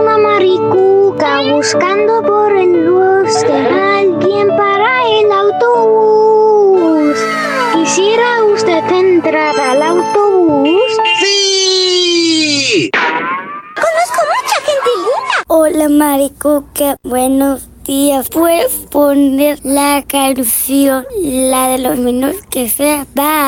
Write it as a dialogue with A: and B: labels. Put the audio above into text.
A: una maricuca buscando por el bosque alguien para el autobús. ¿Quisiera usted entrar al autobús?
B: ¡Sí!
C: Conozco mucha gente linda.
D: Hola maricuca, buenos días. ¿Puedes poner la canción, la de los minutos que sea? Bye.